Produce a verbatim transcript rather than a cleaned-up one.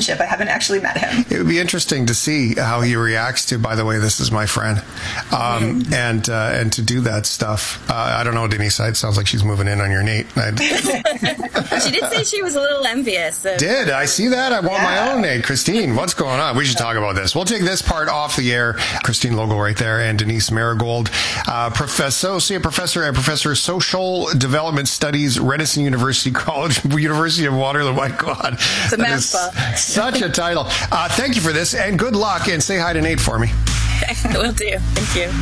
relationship. I haven't actually met him. It would be interesting to see how he reacts to, by the way, this is my friend. Um, mm-hmm. And uh, and to do that stuff. Uh, I don't know, Denise. It sounds like she's moving in on your Nate. She did say she was a little envious. Of- did. I see that? I want yeah. my own Nate. Christine, what's going on? We should talk about this. We'll take this part off the air. Christine Logo right there, and Denise Marigold, uh, professor, associate professor and professor of social development studies, Renison University College, University of Waterloo. My God. It's a mouthful. Such a title. Uh, thank you for this, and good luck, and say hi to Nate for me. Will do. Thank you.